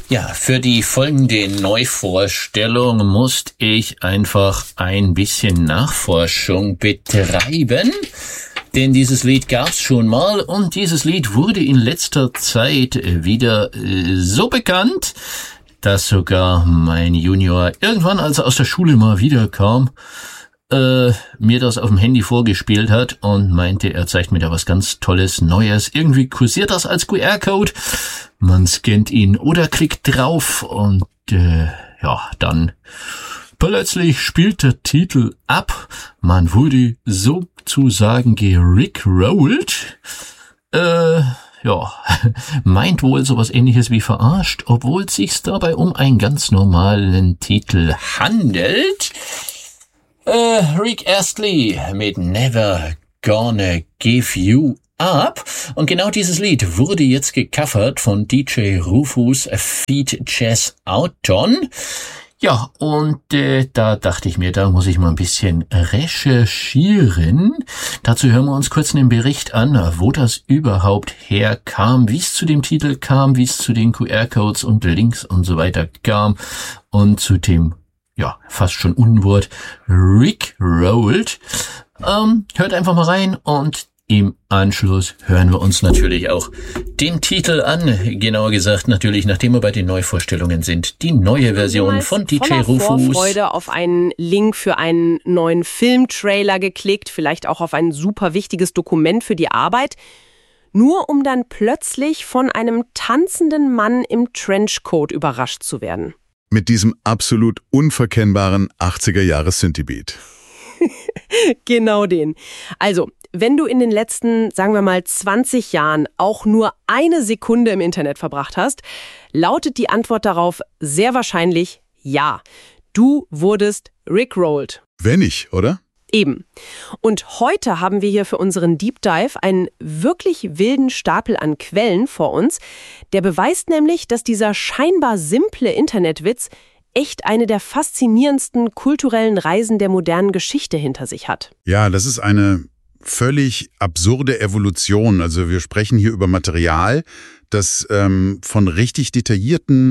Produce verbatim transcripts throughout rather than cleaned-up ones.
Ja, für die folgende Neuvorstellung musste ich einfach ein bisschen Nachforschung betreiben, denn dieses Lied gab's schon mal und dieses Lied wurde in letzter Zeit wieder äh, so bekannt, dass sogar mein Junior irgendwann, als er aus der Schule mal wiederkam, äh, mir das auf dem Handy vorgespielt hat und meinte, er zeigt mir da was ganz Tolles, Neues. Irgendwie kursiert das als Q R-Code. Man scannt ihn oder klickt drauf und äh, ja, dann plötzlich spielt der Titel ab. Man wurde sozusagen gerickrollt. Äh, ja, meint wohl sowas Ähnliches wie verarscht, obwohl es sich dabei um einen ganz normalen Titel handelt. Äh, Rick Astley mit Never Gonna Give You Up. Und genau dieses Lied wurde jetzt gecovert von D J Rufus feat. Jazz Auton. Ja, und äh, da dachte ich mir, da muss ich mal ein bisschen recherchieren. Dazu hören wir uns kurz einen Bericht an, wo das überhaupt herkam, wie es zu dem Titel kam, wie es zu den Q R-Codes und Links und so weiter kam und zu dem, ja, fast schon Unwort Rickrolled. Ähm, hört einfach mal rein und im Anschluss hören wir uns natürlich auch den Titel an. Genauer gesagt natürlich, nachdem wir bei den Neuvorstellungen sind, die neue Version von D J Rufus. Vorfreude auf einen Link für einen neuen Filmtrailer geklickt, vielleicht auch auf ein super wichtiges Dokument für die Arbeit, nur um dann plötzlich von einem tanzenden Mann im Trenchcoat überrascht zu werden. Mit diesem absolut unverkennbaren achtziger-Jahres-Synthie-Beat. Genau den. Also, wenn du in den letzten, sagen wir mal, zwanzig Jahren auch nur eine Sekunde im Internet verbracht hast, lautet die Antwort darauf sehr wahrscheinlich ja. Du wurdest rickrolled. Wenn nicht, oder? Eben. Und heute haben wir hier für unseren Deep Dive einen wirklich wilden Stapel an Quellen vor uns. Der beweist nämlich, dass dieser scheinbar simple Internetwitz echt eine der faszinierendsten kulturellen Reisen der modernen Geschichte hinter sich hat. Ja, das ist eine völlig absurde Evolution. Also wir sprechen hier über Material, das ähm, von richtig detaillierten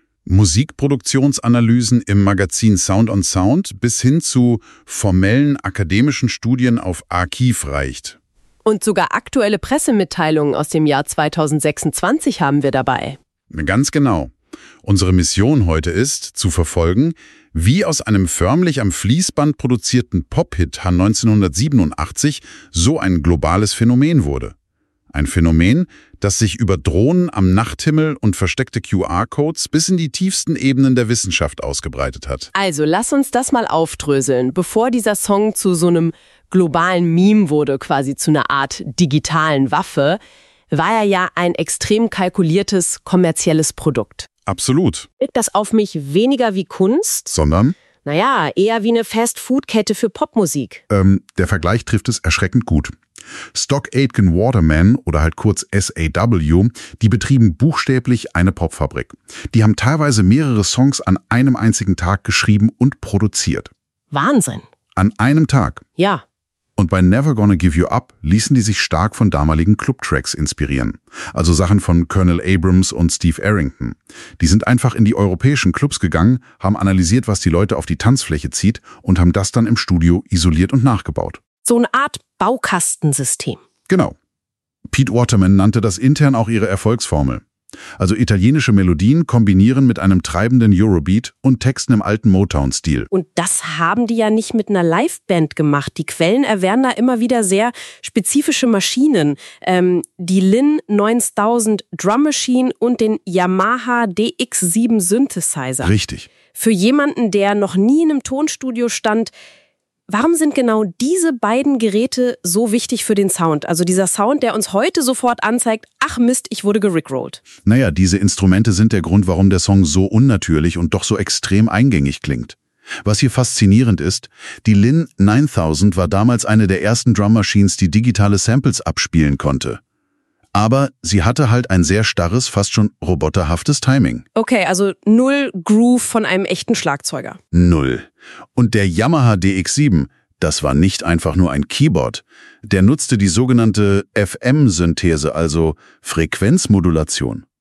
Musikproduktionsanalysen im Magazin Sound on Sound bis hin zu formellen akademischen Studien auf Archiv reicht. Und sogar aktuelle Pressemitteilungen aus dem Jahr zweitausendsechsundzwanzig haben wir dabei. Ganz genau. Unsere Mission heute ist, zu verfolgen, wie aus einem förmlich am Fließband produzierten Pop-Hit neunzehnhundertsiebenundachtzig so ein globales Phänomen wurde. Ein Phänomen, das sich über Drohnen am Nachthimmel und versteckte Q R-Codes bis in die tiefsten Ebenen der Wissenschaft ausgebreitet hat. Also lass uns das mal aufdröseln. Bevor dieser Song zu so einem globalen Meme wurde, quasi zu einer Art digitalen Waffe, war er ja ein extrem kalkuliertes kommerzielles Produkt. Absolut. Wirkt das auf mich weniger wie Kunst? Sondern? Naja, eher wie eine Fast-Food-Kette für Popmusik. Ähm, der Vergleich trifft es erschreckend gut. Stock Aitken Waterman oder halt kurz S A W, die betrieben buchstäblich eine Popfabrik. Die haben teilweise mehrere Songs an einem einzigen Tag geschrieben und produziert. Wahnsinn. An einem Tag. Ja. Und bei Never Gonna Give You Up ließen die sich stark von damaligen Clubtracks inspirieren. Also Sachen von Colonel Abrams und Steve Arrington. Die sind einfach in die europäischen Clubs gegangen, haben analysiert, was die Leute auf die Tanzfläche zieht und haben das dann im Studio isoliert und nachgebaut. So eine Art Baukastensystem. Genau. Pete Waterman nannte das intern auch ihre Erfolgsformel. Also italienische Melodien kombinieren mit einem treibenden Eurobeat und Texten im alten Motown-Stil. Und das haben die ja nicht mit einer Liveband gemacht. Die Quellen erwähnen da immer wieder sehr spezifische Maschinen. Ähm, die Lin neuntausend Drum Machine und den Yamaha D X sieben Synthesizer. Richtig. Für jemanden, der noch nie in einem Tonstudio stand, warum sind genau diese beiden Geräte so wichtig für den Sound? Also dieser Sound, der uns heute sofort anzeigt, ach Mist, ich wurde gerickrollt. Naja, diese Instrumente sind der Grund, warum der Song so unnatürlich und doch so extrem eingängig klingt. Was hier faszinierend ist, die Lin neuntausend war damals eine der ersten Drum Machines, die digitale Samples abspielen konnte. Aber sie hatte halt ein sehr starres, fast schon roboterhaftes Timing. Okay, also null Groove von einem echten Schlagzeuger. Null. Und der Yamaha D X sieben, das war nicht einfach nur ein Keyboard. Der nutzte die sogenannte F M-Synthese, also Frequenzmodulation.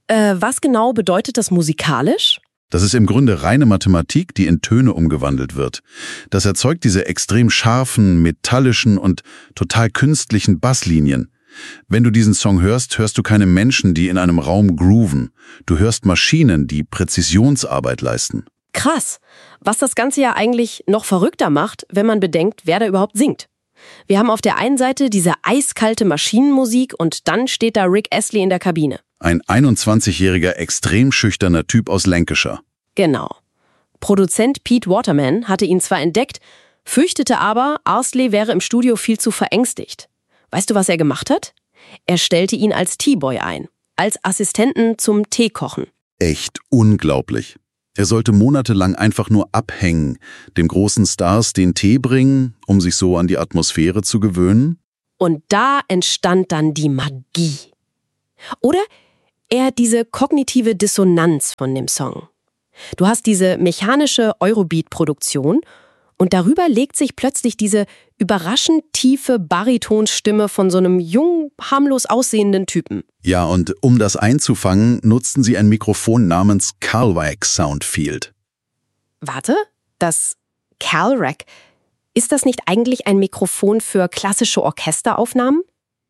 Äh, was genau bedeutet das musikalisch? Das ist im Grunde reine Mathematik, die in Töne umgewandelt wird. Das erzeugt diese extrem scharfen, metallischen und total künstlichen Basslinien. Wenn du diesen Song hörst, hörst du keine Menschen, die in einem Raum grooven. Du hörst Maschinen, die Präzisionsarbeit leisten. Krass, was das Ganze ja eigentlich noch verrückter macht, wenn man bedenkt, wer da überhaupt singt. Wir haben auf der einen Seite diese eiskalte Maschinenmusik und dann steht da Rick Astley in der Kabine. Ein einundzwanzigjähriger, extrem schüchterner Typ aus Lancashire. Genau. Produzent Pete Waterman hatte ihn zwar entdeckt, fürchtete aber, Astley wäre im Studio viel zu verängstigt. Weißt du, was er gemacht hat? Er stellte ihn als Teeboy ein, als Assistenten zum Teekochen. Echt unglaublich. Er sollte monatelang einfach nur abhängen, dem großen Stars den Tee bringen, um sich so an die Atmosphäre zu gewöhnen. Und da entstand dann die Magie. Oder eher diese kognitive Dissonanz von dem Song. Du hast diese mechanische Eurobeat-Produktion und darüber legt sich plötzlich diese überraschend tiefe Baritonstimme von so einem jung, harmlos aussehenden Typen. Ja, und um das einzufangen, nutzten sie ein Mikrofon namens Calrac Soundfield. Warte, das Calrac, ist das nicht eigentlich ein Mikrofon für klassische Orchesteraufnahmen?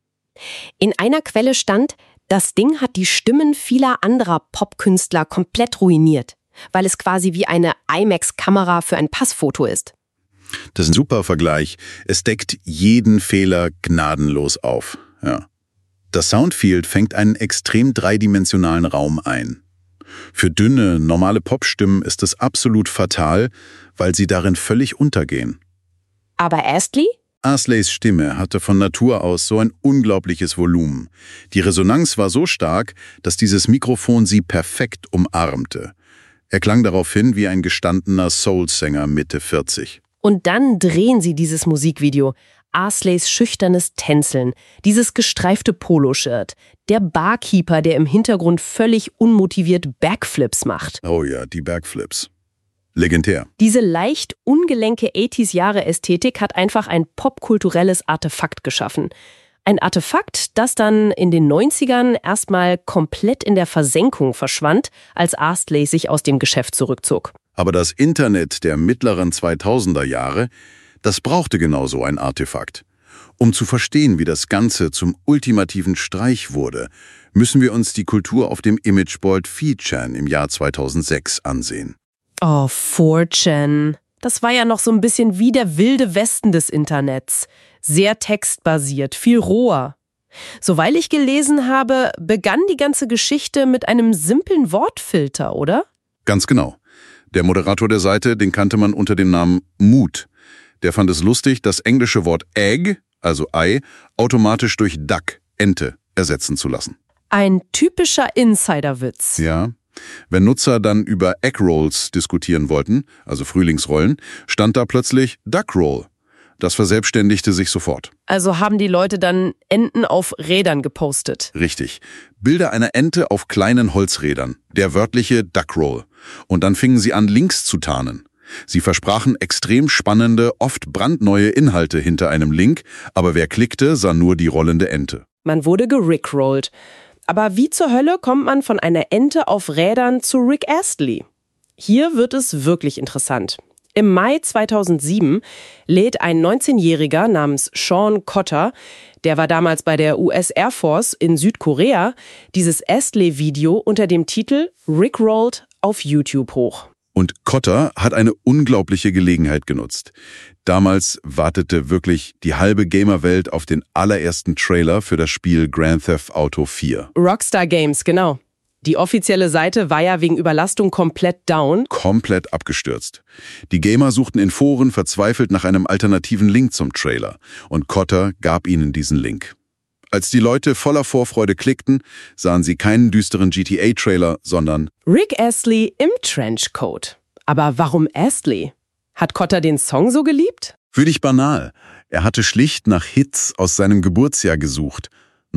In einer Quelle stand, das Ding hat die Stimmen vieler anderer Popkünstler komplett ruiniert, weil es quasi wie eine IMAX-Kamera für ein Passfoto ist. Das ist ein super Vergleich. Es deckt jeden Fehler gnadenlos auf. Ja. Das Soundfield fängt einen extrem dreidimensionalen Raum ein. Für dünne, normale Popstimmen ist es absolut fatal, weil sie darin völlig untergehen. Aber Astley? Astleys Stimme hatte von Natur aus so ein unglaubliches Volumen. Die Resonanz war so stark, dass dieses Mikrofon sie perfekt umarmte. Er klang daraufhin wie ein gestandener Soul-Sänger Mitte vierzig. Und dann drehen sie dieses Musikvideo. Astleys schüchternes Tänzeln, dieses gestreifte Poloshirt, der Barkeeper, der im Hintergrund völlig unmotiviert Backflips macht. Oh ja, die Backflips. Legendär. Diese leicht ungelenke achtziger-Jahre-Ästhetik hat einfach ein popkulturelles Artefakt geschaffen. Ein Artefakt, das dann in den neunzigern erstmal komplett in der Versenkung verschwand, als Astley sich aus dem Geschäft zurückzog. Aber das Internet der mittleren zweitausender Jahre, das brauchte genau so ein Artefakt. Um zu verstehen, wie das Ganze zum ultimativen Streich wurde, müssen wir uns die Kultur auf dem Imageboard vier chan im Jahr zweitausendsechs ansehen. Oh, vier chan. Das war ja noch so ein bisschen wie der wilde Westen des Internets. Sehr textbasiert, viel roher. Soweit ich gelesen habe, begann die ganze Geschichte mit einem simplen Wortfilter, oder? Ganz genau. Der Moderator der Seite, den kannte man unter dem Namen Mood. Der fand es lustig, das englische Wort Egg, also Ei, automatisch durch Duck, Ente, ersetzen zu lassen. Ein typischer Insiderwitz. Ja. Wenn Nutzer dann über Eggrolls diskutieren wollten, also Frühlingsrollen, stand da plötzlich Duckroll. Das verselbstständigte sich sofort. Also haben die Leute dann Enten auf Rädern gepostet. Richtig. Bilder einer Ente auf kleinen Holzrädern. Der wörtliche Duckroll. Und dann fingen sie an, Links zu tarnen. Sie versprachen extrem spannende, oft brandneue Inhalte hinter einem Link, aber wer klickte, sah nur die rollende Ente. Man wurde gerickrollt. Aber wie zur Hölle kommt man von einer Ente auf Rädern zu Rick Astley? Hier wird es wirklich interessant. Im Mai zweitausendsieben lädt ein neunzehnjähriger namens Sean Cotter, der war damals bei der U S Air Force in Südkorea, dieses Astley-Video unter dem Titel Rickrolled auf YouTube hoch. Und Cotter hat eine unglaubliche Gelegenheit genutzt. Damals wartete wirklich die halbe Gamerwelt auf den allerersten Trailer für das Spiel Grand Theft Auto vier. Rockstar Games, genau. Die offizielle Seite war ja wegen Überlastung komplett down. Komplett abgestürzt. Die Gamer suchten in Foren verzweifelt nach einem alternativen Link zum Trailer. Und Cotter gab ihnen diesen Link. Als die Leute voller Vorfreude klickten, sahen sie keinen düsteren G T A-Trailer, sondern Rick Astley im Trenchcoat. Aber warum Astley? Hat Cotter den Song so geliebt? Für dich banal. Er hatte schlicht nach Hits aus seinem Geburtsjahr gesucht.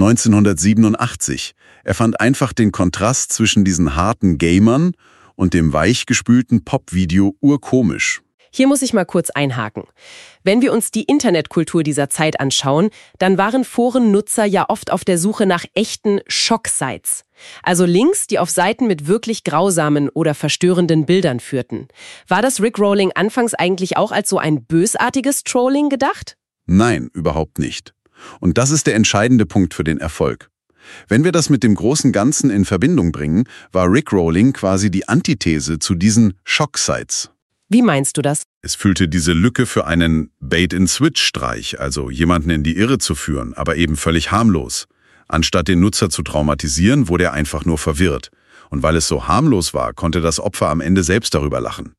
neunzehnhundertsiebenundachtzig. Er fand einfach den Kontrast zwischen diesen harten Gamern und dem weichgespülten Popvideo urkomisch. Hier muss ich mal kurz einhaken. Wenn wir uns die Internetkultur dieser Zeit anschauen, dann waren Forennutzer ja oft auf der Suche nach echten Schocksites. Also Links, die auf Seiten mit wirklich grausamen oder verstörenden Bildern führten. War das Rickrolling anfangs eigentlich auch als so ein bösartiges Trolling gedacht? Nein, überhaupt nicht. Und das ist der entscheidende Punkt für den Erfolg. Wenn wir das mit dem großen Ganzen in Verbindung bringen, war Rickrolling quasi die Antithese zu diesen Schock-Sites. Wie meinst du das? Es füllte diese Lücke für einen Bait-and-Switch-Streich, also jemanden in die Irre zu führen, aber eben völlig harmlos. Anstatt den Nutzer zu traumatisieren, wurde er einfach nur verwirrt. Und weil es so harmlos war, konnte das Opfer am Ende selbst darüber lachen.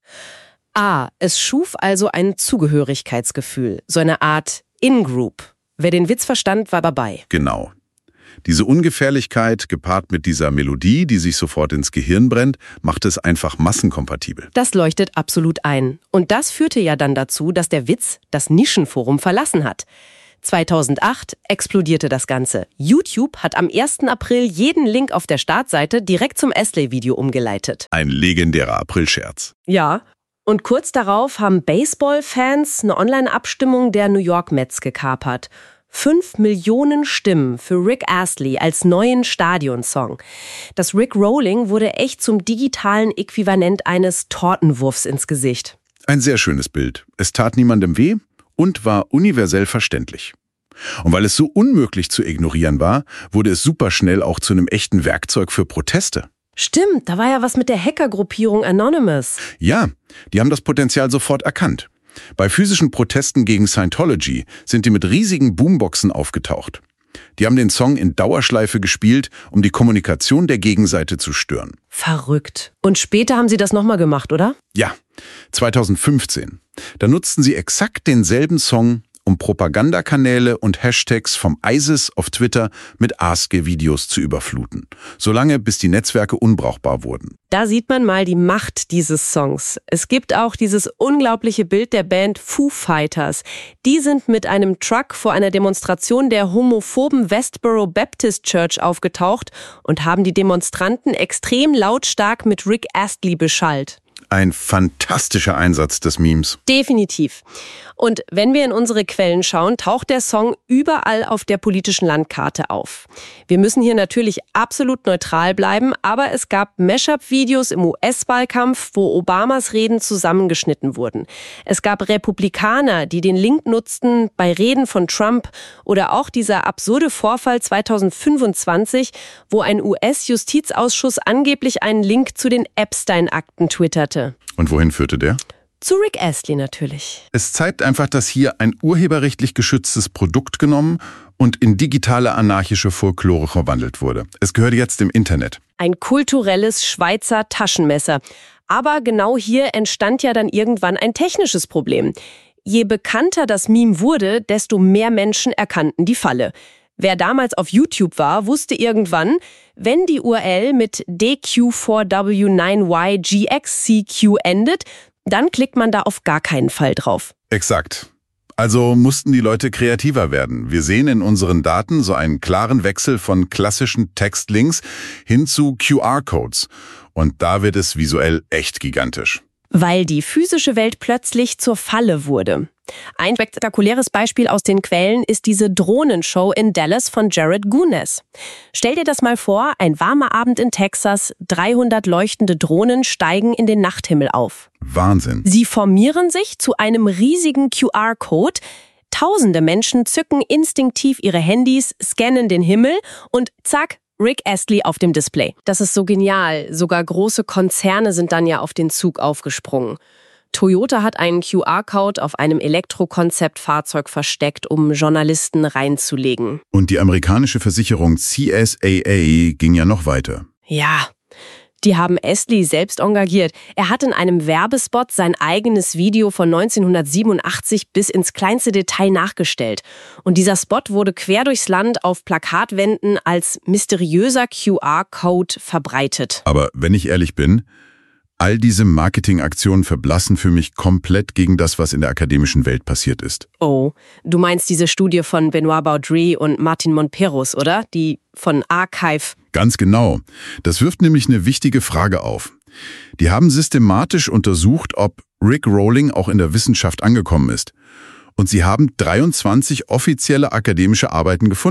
Ah, es schuf also ein Zugehörigkeitsgefühl, so eine Art In-Group. Wer den Witz verstand, war dabei. Genau. Diese Ungefährlichkeit, gepaart mit dieser Melodie, die sich sofort ins Gehirn brennt, macht es einfach massenkompatibel. Das leuchtet absolut ein. Und das führte ja dann dazu, dass der Witz das Nischenforum verlassen hat. zweitausendacht explodierte das Ganze. YouTube hat am ersten April jeden Link auf der Startseite direkt zum Astley-Video umgeleitet. Ein legendärer Aprilscherz. Ja. Und kurz darauf haben Baseball-Fans eine Online-Abstimmung der New York Mets gekapert. Fünf Millionen Stimmen für Rick Astley als neuen Stadionsong. Das Rickrolling wurde echt zum digitalen Äquivalent eines Tortenwurfs ins Gesicht. Ein sehr schönes Bild. Es tat niemandem weh und war universell verständlich. Und weil es so unmöglich zu ignorieren war, wurde es superschnell auch zu einem echten Werkzeug für Proteste. Stimmt, da war ja was mit der Hackergruppierung Anonymous. Ja, die haben das Potenzial sofort erkannt. Bei physischen Protesten gegen Scientology sind die mit riesigen Boomboxen aufgetaucht. Die haben den Song in Dauerschleife gespielt, um die Kommunikation der Gegenseite zu stören. Verrückt. Und später haben sie das nochmal gemacht, oder? Ja, zweitausendfünfzehn. Da nutzten sie exakt denselben Song, um Propagandakanäle und Hashtags vom ISIS auf Twitter mit A S C I I-Videos zu überfluten. Solange bis die Netzwerke unbrauchbar wurden. Da sieht man mal die Macht dieses Songs. Es gibt auch dieses unglaubliche Bild der Band Foo Fighters. Die sind mit einem Truck vor einer Demonstration der homophoben Westboro Baptist Church aufgetaucht und haben die Demonstranten extrem lautstark mit Rick Astley beschallt. Ein fantastischer Einsatz des Memes. Definitiv. Und wenn wir in unsere Quellen schauen, taucht der Song überall auf der politischen Landkarte auf. Wir müssen hier natürlich absolut neutral bleiben, aber es gab Mashup-Videos im U S-Wahlkampf, wo Obamas Reden zusammengeschnitten wurden. Es gab Republikaner, die den Link nutzten bei Reden von Trump oder auch dieser absurde Vorfall zweitausendfünfundzwanzig, wo ein U S-Justizausschuss angeblich einen Link zu den Epstein-Akten twitterte. Und wohin führte der? Zu Rick Astley natürlich. Es zeigt einfach, dass hier ein urheberrechtlich geschütztes Produkt genommen und in digitale anarchische Folklore verwandelt wurde. Es gehört jetzt im Internet. Ein kulturelles Schweizer Taschenmesser. Aber genau hier entstand ja dann irgendwann ein technisches Problem. Je bekannter das Meme wurde, desto mehr Menschen erkannten die Falle. Wer damals auf YouTube war, wusste irgendwann, wenn die U R L mit D Q vier W neun Y G X C Q endet, dann klickt man da auf gar keinen Fall drauf. Exakt. Also mussten die Leute kreativer werden. Wir sehen in unseren Daten so einen klaren Wechsel von klassischen Textlinks hin zu Q R-Codes. Und da wird es visuell echt gigantisch. Weil die physische Welt plötzlich zur Falle wurde. Ein spektakuläres Beispiel aus den Quellen ist diese Drohnenshow in Dallas von Jared Gunes. Stell dir das mal vor, ein warmer Abend in Texas, dreihundert leuchtende Drohnen steigen in den Nachthimmel auf. Wahnsinn. Sie formieren sich zu einem riesigen Q R-Code. Tausende Menschen zücken instinktiv ihre Handys, scannen den Himmel und zack, Rick Astley auf dem Display. Das ist so genial. Sogar große Konzerne sind dann ja auf den Zug aufgesprungen. Toyota hat einen Q R-Code auf einem Elektrokonzeptfahrzeug versteckt, um Journalisten reinzulegen. Und die amerikanische Versicherung C S A A ging ja noch weiter. Ja, die haben Astley selbst engagiert. Er hat in einem Werbespot sein eigenes Video von neunzehnhundertsiebenundachtzig bis ins kleinste Detail nachgestellt. Und dieser Spot wurde quer durchs Land auf Plakatwänden als mysteriöser Q R-Code verbreitet. Aber wenn ich ehrlich bin, all diese Marketingaktionen verblassen für mich komplett gegen das, was in der akademischen Welt passiert ist. Oh, du meinst diese Studie von Benoit Baudry und Martin Monperos, oder? Die von Archive. Ganz genau. Das wirft nämlich eine wichtige Frage auf. Die haben systematisch untersucht, ob Rickrolling auch in der Wissenschaft angekommen ist. Und sie haben dreiundzwanzig offizielle akademische Arbeiten gefunden.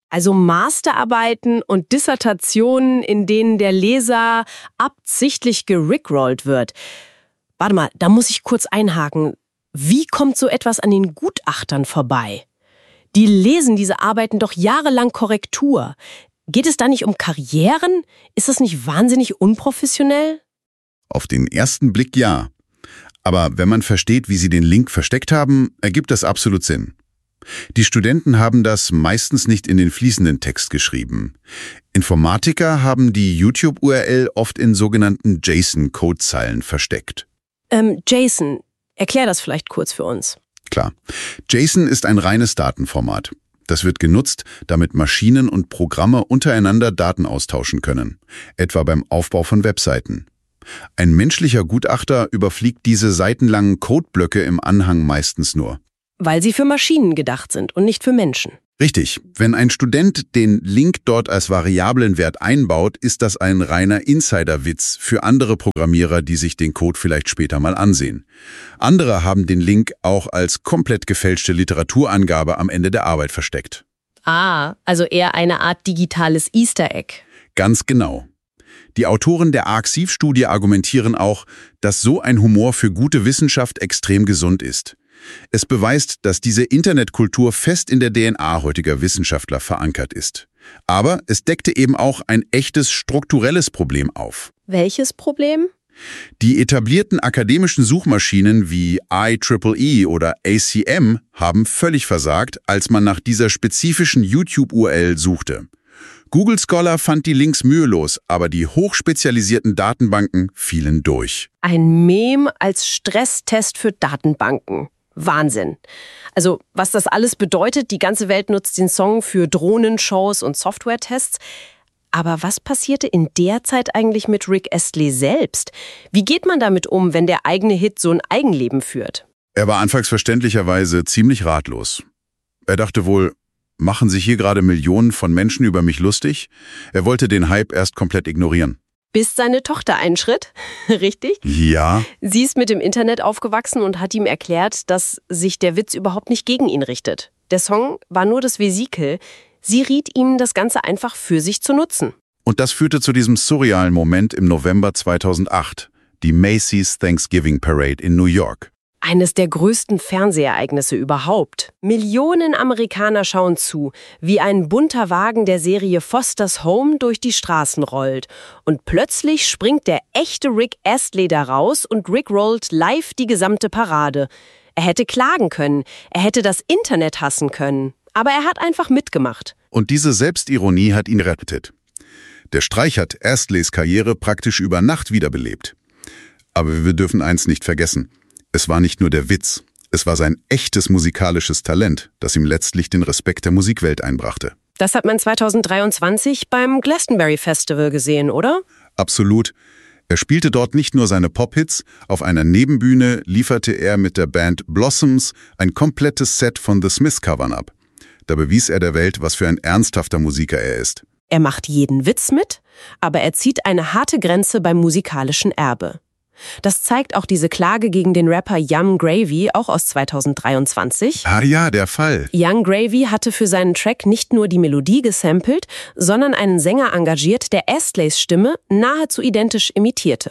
Also Masterarbeiten und Dissertationen, in denen der Leser absichtlich gerickrollt wird. Warte mal, da muss ich kurz einhaken. Wie kommt so etwas an den Gutachtern vorbei? Die lesen diese Arbeiten doch jahrelang Korrektur. Geht es da nicht um Karrieren? Ist das nicht wahnsinnig unprofessionell? Auf den ersten Blick ja. Aber wenn man versteht, wie sie den Link versteckt haben, ergibt das absolut Sinn. Die Studenten haben das meistens nicht in den fließenden Text geschrieben. Informatiker haben die YouTube-U R L oft in sogenannten JSON-Codezeilen versteckt. Ähm, JSON, erklär das vielleicht kurz für uns. Klar. JSON ist ein reines Datenformat. Das wird genutzt, damit Maschinen und Programme untereinander Daten austauschen können, etwa beim Aufbau von Webseiten. Ein menschlicher Gutachter überfliegt diese seitenlangen Codeblöcke im Anhang meistens nur. Weil sie für Maschinen gedacht sind und nicht für Menschen. Richtig. Wenn ein Student den Link dort als Variablenwert einbaut, ist das ein reiner Insiderwitz für andere Programmierer, die sich den Code vielleicht später mal ansehen. Andere haben den Link auch als komplett gefälschte Literaturangabe am Ende der Arbeit versteckt. Ah, also eher eine Art digitales Easter Egg. Ganz genau. Die Autoren der Arxiv-Studie argumentieren auch, dass so ein Humor für gute Wissenschaft extrem gesund ist. Es beweist, dass diese Internetkultur fest in der D N A heutiger Wissenschaftler verankert ist. Aber es deckte eben auch ein echtes strukturelles Problem auf. Welches Problem? Die etablierten akademischen Suchmaschinen wie I triple E oder A C M haben völlig versagt, als man nach dieser spezifischen YouTube-U R L suchte. Google Scholar fand die Links mühelos, aber die hochspezialisierten Datenbanken fielen durch. Ein Mem als Stresstest für Datenbanken. Wahnsinn. Also, was das alles bedeutet, die ganze Welt nutzt den Song für Drohnenshows und Software-Tests. Aber was passierte in der Zeit eigentlich mit Rick Astley selbst? Wie geht man damit um, wenn der eigene Hit so ein Eigenleben führt? Er war anfangs verständlicherweise ziemlich ratlos. Er dachte wohl, machen sich hier gerade Millionen von Menschen über mich lustig? Er wollte den Hype erst komplett ignorieren. Bis seine Tochter einschritt, richtig? Ja. Sie ist mit dem Internet aufgewachsen und hat ihm erklärt, dass sich der Witz überhaupt nicht gegen ihn richtet. Der Song war nur das Vesikel. Sie riet ihm, das Ganze einfach für sich zu nutzen. Und das führte zu diesem surrealen Moment im November zweitausendacht, die Macy's Thanksgiving Parade in New York. Eines der größten Fernsehereignisse überhaupt. Millionen Amerikaner schauen zu, wie ein bunter Wagen der Serie Foster's Home durch die Straßen rollt. Und plötzlich springt der echte Rick Astley da raus und rickrollt live die gesamte Parade. Er hätte klagen können, er hätte das Internet hassen können. Aber er hat einfach mitgemacht. Und diese Selbstironie hat ihn rettet. Der Streich hat Astleys Karriere praktisch über Nacht wiederbelebt. Aber wir dürfen eins nicht vergessen. Es war nicht nur der Witz, es war sein echtes musikalisches Talent, das ihm letztlich den Respekt der Musikwelt einbrachte. Das hat man zweitausenddreiundzwanzig beim Glastonbury Festival gesehen, oder? Absolut. Er spielte dort nicht nur seine Pop-Hits, auf einer Nebenbühne lieferte er mit der Band Blossoms ein komplettes Set von The Smiths-Covern ab. Da bewies er der Welt, was für ein ernsthafter Musiker er ist. Er macht jeden Witz mit, aber er zieht eine harte Grenze beim musikalischen Erbe. Das zeigt auch diese Klage gegen den Rapper Yung Gravy, auch aus zweitausenddreiundzwanzig. Ah ja, der Fall. Yung Gravy hatte für seinen Track nicht nur die Melodie gesampelt, sondern einen Sänger engagiert, der Astleys Stimme nahezu identisch imitierte.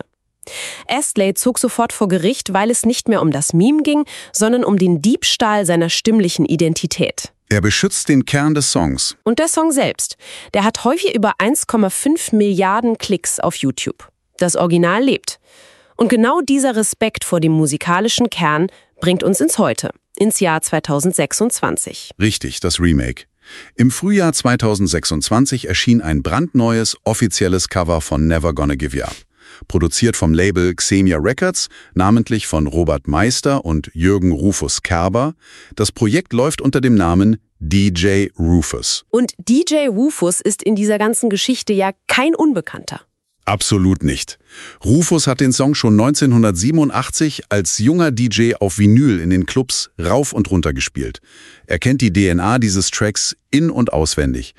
Astley zog sofort vor Gericht, weil es nicht mehr um das Meme ging, sondern um den Diebstahl seiner stimmlichen Identität. Er beschützt den Kern des Songs. Und der Song selbst, der hat häufig über eins Komma fünf Milliarden Klicks auf YouTube. Das Original lebt. Und genau dieser Respekt vor dem musikalischen Kern bringt uns ins Heute, ins Jahr zweitausendsechsundzwanzig. Richtig, das Remake. Im Frühjahr zweitausendsechsundzwanzig erschien ein brandneues, offizielles Cover von Never Gonna Give Ya Up. Produziert vom Label Xenia Records, namentlich von Robert Meister und Jürgen Rufus Kerber. Das Projekt läuft unter dem Namen D J Rufus. Und D J Rufus ist in dieser ganzen Geschichte ja kein Unbekannter. Absolut nicht. Rufus hat den Song schon neunzehnhundertsiebenundachtzig als junger D J auf Vinyl in den Clubs rauf und runter gespielt. Er kennt die D N A dieses Tracks in- und auswendig.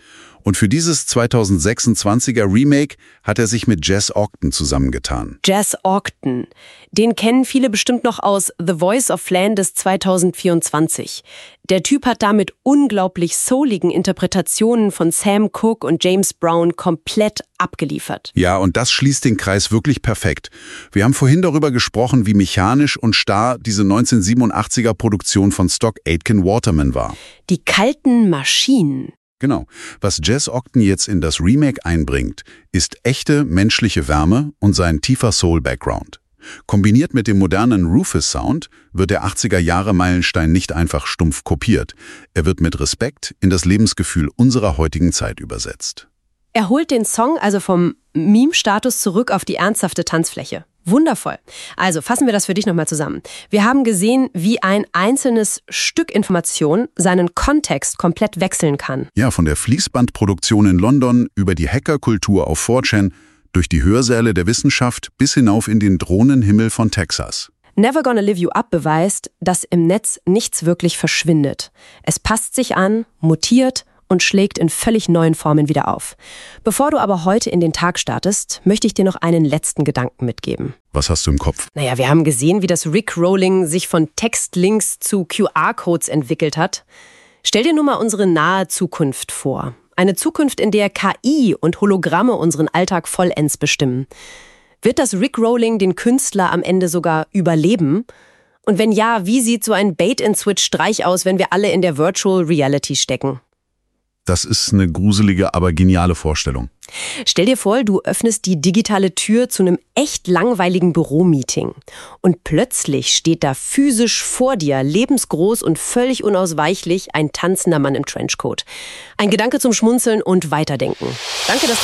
Und für dieses zweitausendsechsundzwanziger Remake hat er sich mit Jess Ogden zusammengetan. Jess Ogden. Den kennen viele bestimmt noch aus The Voice of Flanders zweitausendvierundzwanzig. Der Typ hat da mit unglaublich souligen Interpretationen von Sam Cooke und James Brown komplett abgeliefert. Ja, und das schließt den Kreis wirklich perfekt. Wir haben vorhin darüber gesprochen, wie mechanisch und starr diese neunzehnhundertsiebenundachtziger Produktion von Stock Aitken Waterman war. Die kalten Maschinen. Genau. Was Jess Ogden jetzt in das Remake einbringt, ist echte menschliche Wärme und sein tiefer Soul-Background. Kombiniert mit dem modernen Rufus-Sound wird der achtziger-Jahre-Meilenstein nicht einfach stumpf kopiert. Er wird mit Respekt in das Lebensgefühl unserer heutigen Zeit übersetzt. Er holt den Song also vom Meme-Status zurück auf die ernsthafte Tanzfläche. Wundervoll. Also fassen wir das für dich nochmal zusammen. Wir haben gesehen, wie ein einzelnes Stück Information seinen Kontext komplett wechseln kann. Ja, von der Fließbandproduktion in London über die Hackerkultur auf four chan, durch die Hörsäle der Wissenschaft bis hinauf in den Drohnenhimmel von Texas. Never Gonna Live You Up beweist, dass im Netz nichts wirklich verschwindet. Es passt sich an, mutiert und schlägt in völlig neuen Formen wieder auf. Bevor du aber heute in den Tag startest, möchte ich dir noch einen letzten Gedanken mitgeben. Was hast du im Kopf? Naja, wir haben gesehen, wie das Rickrolling sich von Textlinks zu Q R-Codes entwickelt hat. Stell dir nur mal unsere nahe Zukunft vor. Eine Zukunft, in der K I und Hologramme unseren Alltag vollends bestimmen. Wird das Rickrolling den Künstler am Ende sogar überleben? Und wenn ja, wie sieht so ein Bait-and-Switch-Streich aus, wenn wir alle in der Virtual Reality stecken? Das ist eine gruselige, aber geniale Vorstellung. Stell dir vor, du öffnest die digitale Tür zu einem echt langweiligen Büromeeting. Und plötzlich steht da physisch vor dir, lebensgroß und völlig unausweichlich, ein tanzender Mann im Trenchcoat. Ein Gedanke zum Schmunzeln und Weiterdenken. Danke, dass du